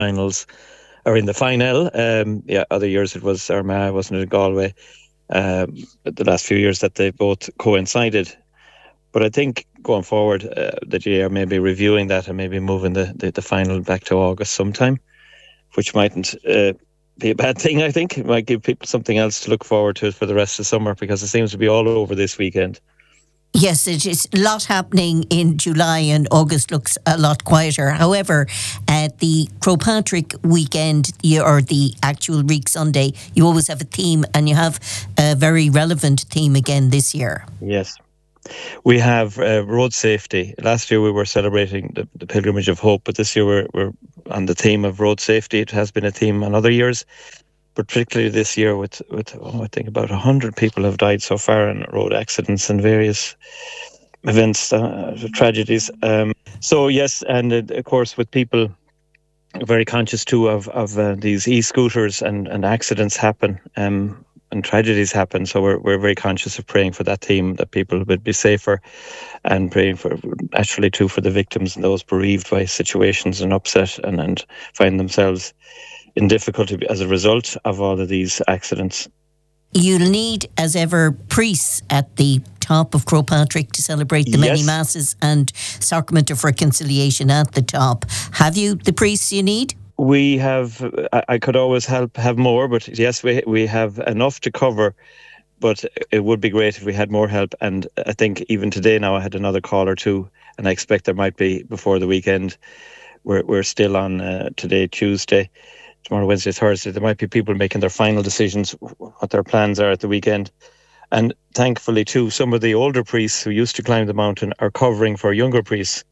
finals or in the final. Other years it was Armagh, wasn't it, Galway? The last few years that they both coincided. But I think going forward, the GAA are maybe reviewing that and maybe moving the final back to August sometime, which mightn't be a bad thing, I think. It might give people something else to look forward to for the rest of summer, because it seems to be all over this weekend. Yes, it is a lot happening in July, and August looks a lot quieter. However, at the Crowpatrick weekend, or the actual Reek Sunday, you always have a theme, and you have a very relevant theme again this year. Yes. We have road safety. Last year we were celebrating the Pilgrimage of Hope, but this year we're on the theme of road safety. It has been a theme on other years, but particularly this year with I think about 100 people have died so far in road accidents and various events, tragedies. So yes, and of course with people very conscious too of these e-scooters and accidents happen. And tragedies happen, so we're very conscious of praying for that theme, that people would be safer, and praying for, actually too, for the victims and those bereaved by situations and upset and find themselves in difficulty as a result of all of these accidents. You'll need, as ever, priests at the top of Crowpatrick to celebrate the many masses and Sacrament of Reconciliation at the top. Have you the priests you need? We have, I could always have more, but yes, we have enough to cover, but it would be great if we had more help. And I think even today now I had another call or two, and I expect there might be before the weekend. We're still on today, Tuesday, tomorrow, Wednesday, Thursday. There might be people making their final decisions, what their plans are at the weekend. And thankfully too, some of the older priests who used to climb the mountain are covering for younger priests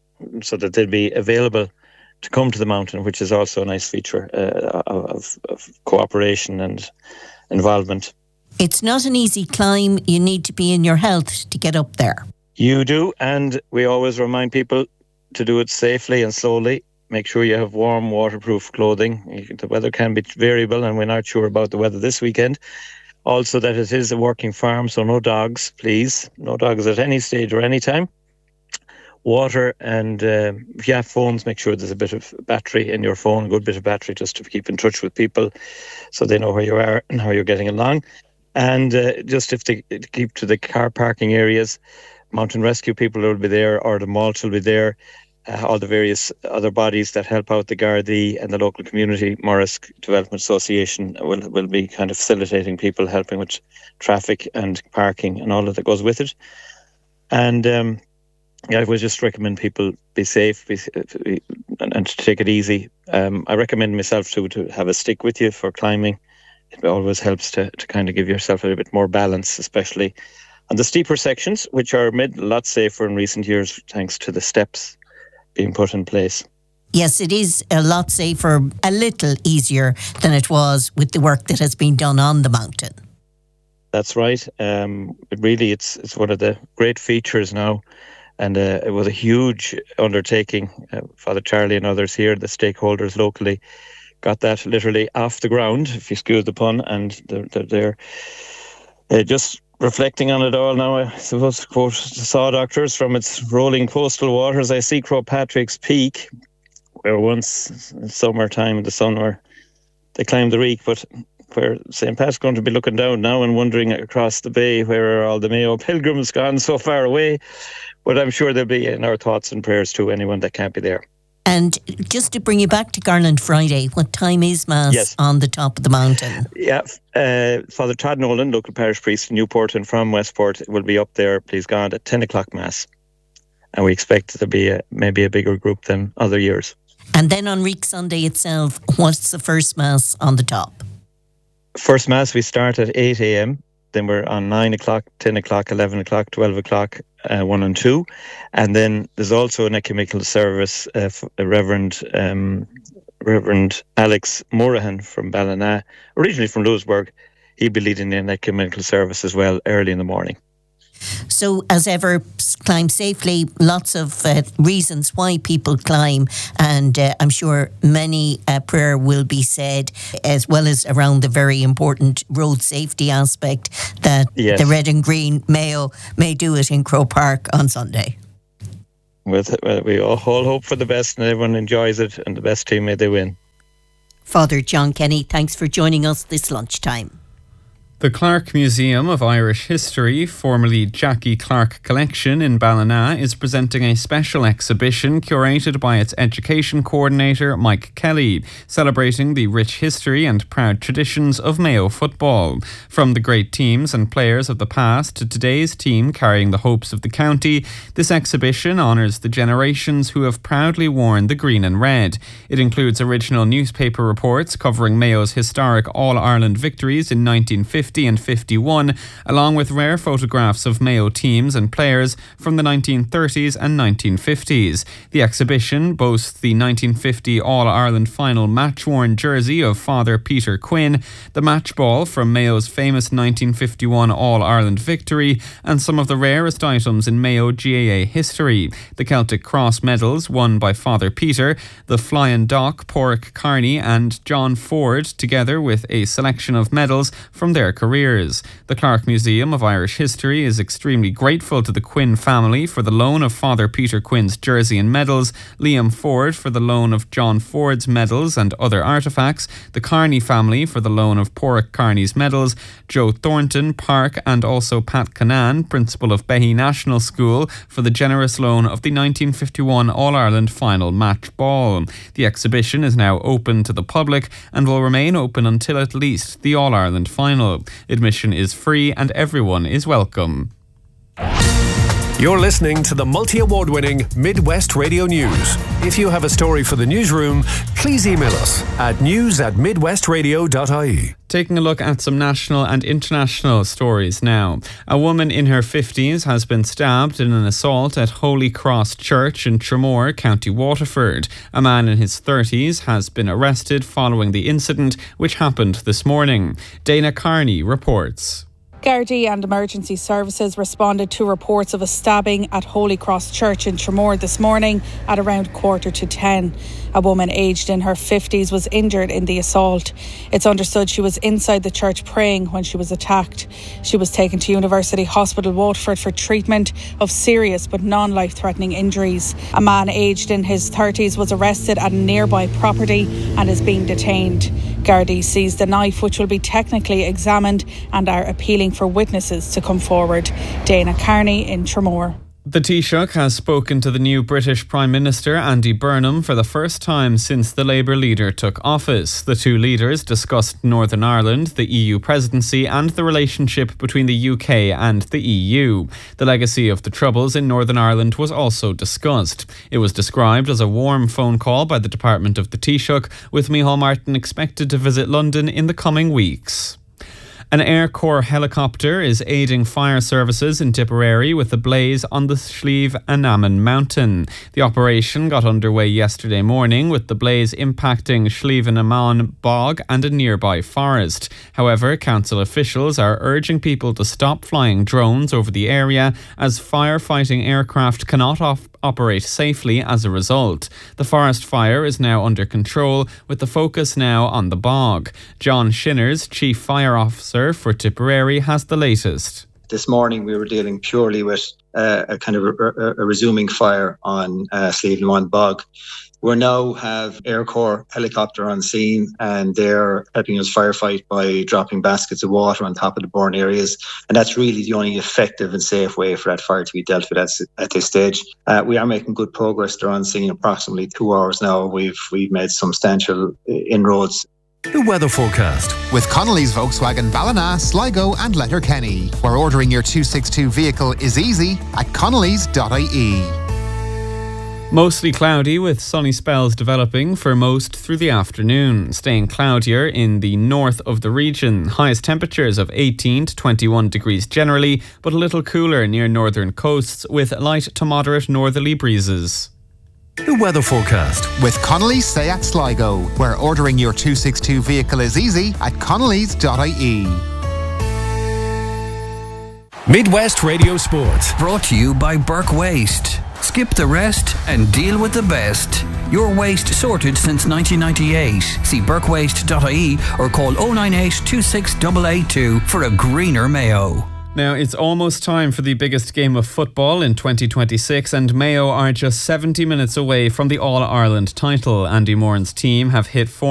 so that they'll be available to come to the mountain, which is also a nice feature of cooperation and involvement. It's not an easy climb. You need to be in your health to get up there. You do, and we always remind people to do it safely and slowly. Make sure you have warm, waterproof clothing. The weather can be variable, and we're not sure about the weather this weekend. Also, that it is a working farm, so no dogs, please. No dogs at any stage or any time. Water, and if you have phones, make sure there's a bit of battery in your phone, a good bit of battery, just to keep in touch with people so they know where you are and how you're getting along. And just if they keep to the car parking areas, mountain rescue people will be there, or the mulch will be there. All the various other bodies that help out the Gardaí and the local community, Morris Development Association, will be kind of facilitating people, helping with traffic and parking and all that goes with it. And I would just recommend people be safe and to take it easy. I recommend myself to have a stick with you for climbing. It always helps to kind of give yourself a little bit more balance, especially on the steeper sections, which are made a lot safer in recent years thanks to the steps being put in place. Yes, it is a lot safer, a little easier than it was with the work that has been done on the mountain. That's right. It's one of the great features now. And it was a huge undertaking. Father Charlie and others here, the stakeholders locally, got that literally off the ground, if you excuse the pun, and they're just reflecting on it all now. I suppose, quote the Saw Doctors, from its rolling coastal waters, I see Crowpatrick's peak, where once in summertime in the sun where they climbed the Reek, but where St. Pat's going to be looking down now and wondering across the bay, where are all the Mayo pilgrims gone so far away? But I'm sure they'll be in our thoughts and prayers to anyone that can't be there. And just to bring you back to Garland Friday, what time is Mass on the top of the mountain? Yeah, Father Todd Nolan, local parish priest in Newport and from Westport, will be up there, please God, at 10 o'clock Mass. And we expect it to be maybe a bigger group than other years. And then on Reek Sunday itself, what's the first Mass on the top? First Mass, we start at 8 a.m. Then we're on 9 o'clock, 10 o'clock, 11 o'clock, 12 o'clock, 1 and 2. And then there's also an ecumenical service, Reverend Alex Morahan from Ballina, originally from Louisburgh. He'll be leading an ecumenical service as well early in the morning. So, as ever, climb safely. Lots of reasons why people climb, and I'm sure many prayer will be said, as well as around the very important road safety aspect that the Red and Green Mayo may do it in Crow Park on Sunday. We all hope for the best, and everyone enjoys it, and the best team may they win. Father John Kenny, thanks for joining us this lunchtime. The Clark Museum of Irish History, formerly Jackie Clark Collection in Ballina, is presenting a special exhibition curated by its education coordinator Mike Kelly, celebrating the rich history and proud traditions of Mayo football. From the great teams and players of the past to today's team carrying the hopes of the county, this exhibition honours the generations who have proudly worn the green and red. It includes original newspaper reports covering Mayo's historic All-Ireland victories in 1950 and 51, along with rare photographs of Mayo teams and players from the 1930s and 1950s. The exhibition boasts the 1950 All-Ireland final match-worn jersey of Father Peter Quinn, the match ball from Mayo's famous 1951 All-Ireland victory, and some of the rarest items in Mayo GAA history. The Celtic Cross medals won by Father Peter, the Flying Dock, Porrick Carney and John Ford, together with a selection of medals from their careers. The Clark Museum of Irish History is extremely grateful to the Quinn family for the loan of Father Peter Quinn's jersey and medals, Liam Ford for the loan of John Ford's medals and other artefacts, the Carney family for the loan of Porrick Carney's medals, Joe Thornton, Park and also Pat Canan, principal of Behy National School, for the generous loan of the 1951 All-Ireland final match ball. The exhibition is now open to the public and will remain open until at least the All-Ireland final. Admission is free and everyone is welcome. You're listening to the multi-award-winning Midwest Radio News. If you have a story for the newsroom, please email us at news@midwestradio.ie. Taking a look at some national and international stories now. A woman in her 50s has been stabbed in an assault at Holy Cross Church in Tramore, County Waterford. A man in his 30s has been arrested following the incident, which happened this morning. Dana Carney reports. Gardaí and emergency services responded to reports of a stabbing at Holy Cross Church in Tramore this morning at around 9:45. A woman aged in her 50s was injured in the assault. It's understood she was inside the church praying when she was attacked. She was taken to University Hospital Waterford for treatment of serious but non-life-threatening injuries. A man aged in his 30s was arrested at a nearby property and is being detained. Gardaí seized the knife, which will be technically examined, and are appealing for witnesses to come forward. Dana Carney in Tramore. The Taoiseach has spoken to the new British Prime Minister Andy Burnham for the first time since the Labour leader took office. The two leaders discussed Northern Ireland, the EU presidency and the relationship between the UK and the EU. The legacy of the Troubles in Northern Ireland was also discussed. It was described as a warm phone call by the Department of the Taoiseach, with Micheál Martin expected to visit London in the coming weeks. An Air Corps helicopter is aiding fire services in Tipperary with a blaze on the Slieve Annaman mountain. The operation got underway yesterday morning with the blaze impacting Slieve Annaman bog and a nearby forest. However, council officials are urging people to stop flying drones over the area as firefighting aircraft cannot operate safely as a result. The forest fire is now under control, with the focus now on the bog. John Shinners, Chief Fire Officer for Tipperary, has the latest. This morning we were dealing purely with a kind of a resuming fire on Slieve Annaman bog. We now have Air Corps helicopter on scene and they're helping us firefight by dropping baskets of water on top of the burn areas. And that's really the only effective and safe way for that fire to be dealt with at this stage. We are making good progress. They're on scene approximately 2 hours now. We've made substantial inroads. The weather forecast with Connolly's Volkswagen Ballina, Sligo and Letterkenny, where ordering your 262 vehicle is easy at connellys.ie. Mostly cloudy with sunny spells developing for most through the afternoon, staying cloudier in the north of the region. Highest temperatures of 18 to 21 degrees generally, but a little cooler near northern coasts with light to moderate northerly breezes. The weather forecast with Connolly's Seat Sligo, where ordering your 262 vehicle is easy at connellys.ie. Midwest Radio Sport. Brought to you by Burke Waste. Skip the rest and deal with the best. Your waste sorted since 1998. See burkewaste.ie or call 098 26882 for a greener Mayo. Now, it's almost time for the biggest game of football in 2026 and Mayo are just 70 minutes away from the All-Ireland title. Andy Moran's team have hit